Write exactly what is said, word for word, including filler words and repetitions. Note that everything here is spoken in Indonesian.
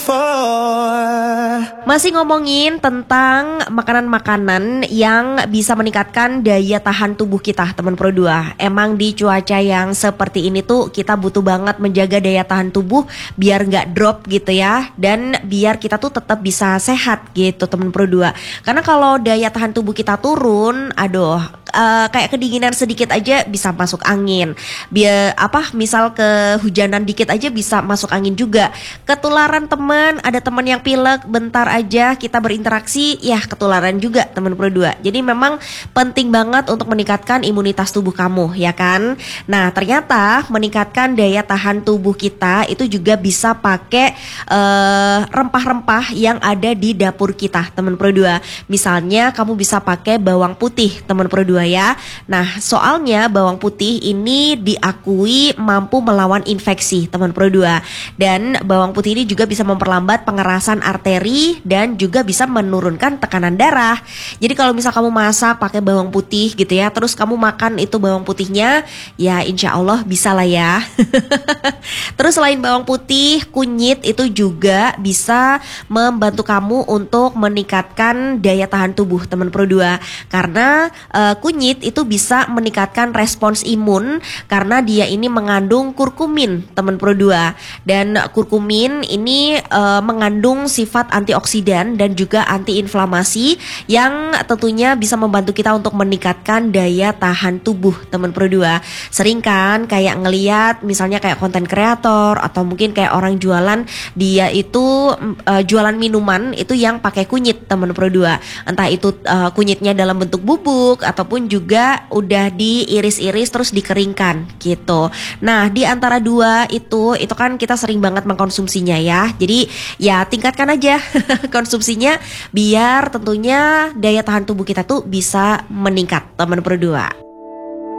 Masih ngomongin tentang makanan-makanan yang bisa meningkatkan daya tahan tubuh kita, teman Pro dua. Emang di cuaca yang seperti ini tuh kita butuh banget menjaga daya tahan tubuh biar nggak drop gitu ya, dan biar kita tuh tetap bisa sehat gitu, teman Pro dua. Karena kalau daya tahan tubuh kita turun, aduh, uh, kayak kedinginan sedikit aja bisa masuk angin. Biar apa? Misal kehujanan dikit aja bisa masuk angin juga. Ketularan teman, ada teman yang pilek, bentar aja kita berinteraksi, ya ketularan juga, teman Pro dua. Jadi memang penting banget untuk meningkatkan imunitas tubuh kamu, ya kan? Nah, ternyata meningkatkan daya tahan tubuh kita itu juga bisa pakai uh, rempah-rempah yang ada di dapur kita, teman Pro dua. Misalnya kamu bisa pakai bawang putih, teman Pro dua ya. Nah, soalnya bawang putih ini diakui mampu melawan infeksi, teman Pro dua. Dan bawang putih ini juga bisa memperlambat pengerasan arteri dan juga bisa menurunkan tekanan darah. Jadi kalau misal kamu masak pakai bawang putih gitu ya, terus kamu makan itu bawang putihnya, ya insya Allah bisa lah ya. Terus selain bawang putih, kunyit itu juga bisa membantu kamu untuk meningkatkan daya tahan tubuh, teman Pro dua. Karena uh, kunyit itu bisa meningkatkan respons imun karena dia ini mengandung kurkumin, teman Pro dua. Dan kurkumin ini uh, mengandung sifat antioksidan dan juga antiinflamasi yang tentunya bisa membantu kita untuk meningkatkan daya tahan tubuh, teman Pro dua. Sering kan kayak ngeliat misalnya kayak konten kreator atau mungkin kayak orang jualan, dia itu uh, jualan minuman itu yang pakai kunyit, teman Pro dua. Entah itu uh, kunyitnya dalam bentuk bubuk ataupun juga udah diiris-iris terus dikeringkan gitu. Nah, di antara dua itu itu kan kita sering banget mengkonsumsinya ya. Jadi ya tingkatkan aja konsumsinya biar tentunya daya tahan tubuh kita tuh bisa meningkat, teman Pro dua.